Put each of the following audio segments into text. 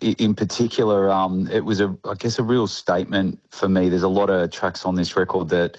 in particular, it was I guess a real statement for me. There's a lot of tracks on this record that,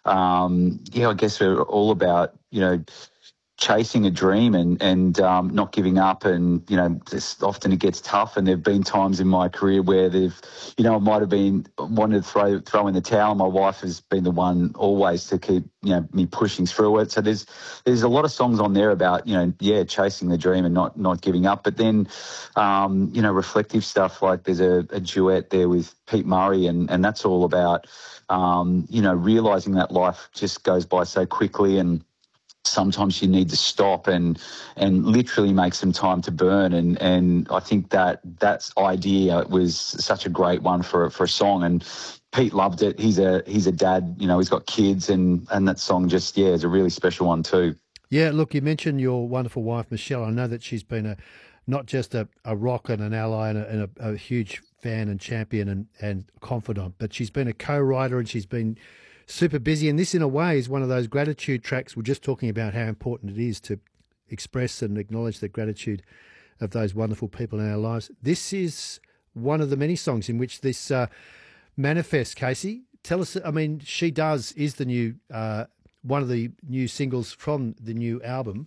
I guess are all about, chasing a dream and not giving up. And, just often it gets tough. And there've been times in my career where I might have been wanted to throw in the towel. My wife has been the one always to keep, me pushing through it. So there's a lot of songs on there about, chasing the dream and not giving up. But then, reflective stuff, like there's a duet there with Pete Murray, and that's all about, realising that life just goes by so quickly, and sometimes you need to stop and literally make some time to burn. And I think that's idea was such a great one for a song. And Pete loved it. He's a dad, he's got kids, and that song just, is a really special one too. Yeah, look, you mentioned your wonderful wife, Michelle. I know that she's been not just a rock and an ally and a huge fan and champion and confidant, but she's been a co-writer, and she's been super busy. And this, in a way, is one of those gratitude tracks. We're just talking about how important it is to express and acknowledge the gratitude of those wonderful people in our lives. This is one of the many songs in which this manifests, Casey. Tell us, She Does is the new one of the new singles from the new album.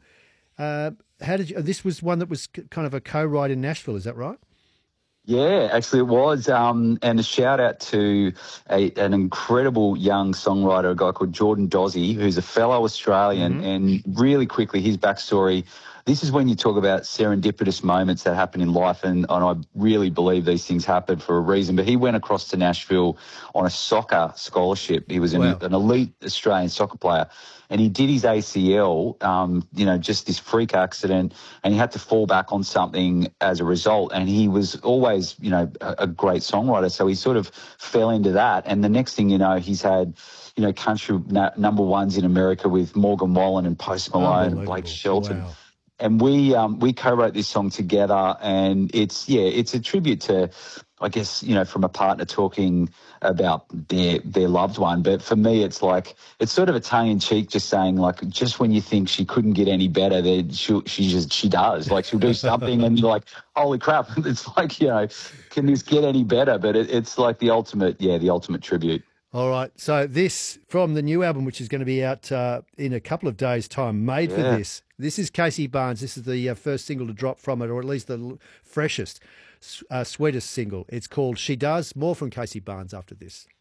This was one that was kind of a co-write in Nashville, is that right? Yeah, actually it was. And a shout out to an incredible young songwriter, a guy called Jordan Dozzi, who's a fellow Australian. Mm-hmm. And really quickly, his backstory. This is when you talk about serendipitous moments that happen in life, and I really believe these things happen for a reason. But he went across to Nashville on a soccer scholarship. He was an elite Australian soccer player, and he did his ACL, just this freak accident, and he had to fall back on something as a result. And he was always, a great songwriter, so he sort of fell into that. And the next thing you know, he's had, country number ones in America with Morgan Wallen and Post Malone and Blake Shelton. Wow. And we co-wrote this song together, and it's a tribute to, I guess, from a partner talking about their loved one. But for me, it's like, it's sort of a tongue in cheek, just saying, like, just when you think she couldn't get any better, she does. Like, she'll do something and you're like, holy crap. It's like, can this get any better? But it's like the ultimate tribute. All right. So this, from the new album, which is going to be out in a couple of days' time, made for this. This is Casey Barnes. This is the first single to drop from it, or at least the freshest, sweetest single. It's called She Does. More from Casey Barnes after this.